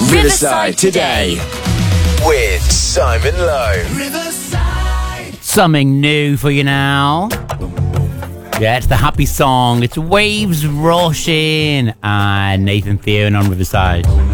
Riverside Today with Simon Lowe. Riverside. Something new for you now. Yeah, it's the happy song. It's Waves Rushing and Nathan Theon on Riverside.